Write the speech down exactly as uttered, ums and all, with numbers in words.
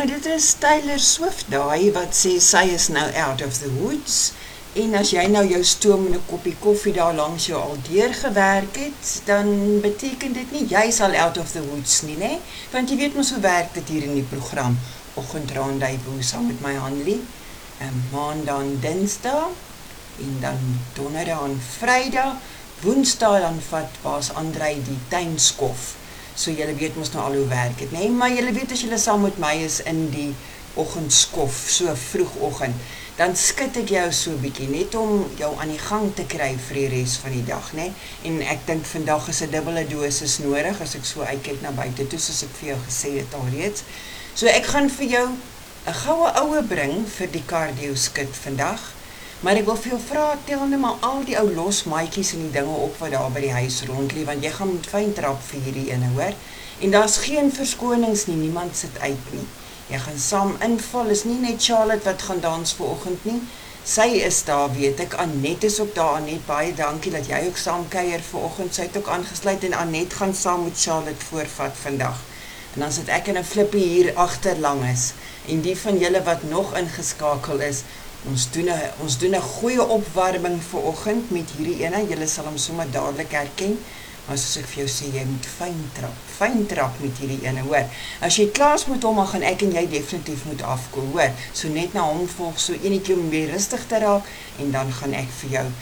Nou dit is Taylor Swift daai wat sê sy is nou out of the woods. En as jy nou jou stoom en 'n koppie koffie daar langs jou al deurgewerk het, dan beteken dit nie jy is al out of the woods nie, né? Want jy weet mos hoe werk dit hier in die program. Oggend Rendezvous saam met my Hanlie, en maandag en dinsdag, en dan donderdag en vrydag, woensdag dan vat baas Andrei die tuinskof. So julle weet mos nou al hoe werk het, né? Maar julle weet as julle saam met my is in die oggendskof, so vroegoggend, dan skud ek jou so 'n bietjie, net om jou aan die gang te kry vir die res van die dag, né? En ek dink vandag is 'n dubbele dosis nodig, as ek so uitkyk na buite toe, soos ek vir jou gesê het alreeds. So ek gaan vir jou 'n goue oue bring vir die cardio skud vandag, maar ek wil vir jou vra, tel net maar al die ou los maatjies en die dinge op wat daar by die huis rondlie, want jy gaan met fyn trap vir hierdie ene, hoor? En daar's geen verskonings nie, niemand sit uit nie. Jy gaan saam inval, is nie net Charlotte wat gaan dans vanoggend nie. Sy is daar, weet ek. Annette is ook daar. Annette, baie dankie dat jy ook saam kuier vanoggend. Sy het ook aangesluit en Annette gaan saam met Charlotte voorvat vandag. En dan sit ek in 'n flippie hier agter langs. En die van julle wat nog ingeskakel is, ons doen 'n ons doen 'n goeie opwarming vanoggend met hierdie ene. Julle sal hom sommer dadelik herken. Maar soos ek vir jou sê, jy moet fyn trap, fyn trap met hierdie ene, hoor. As jy klaar is met hom, dan gaan ek en jy definitief moet afkoel, hoor. So net na hom volg, so enetjie om weer rustig te raak, en dan gaan ek vir jou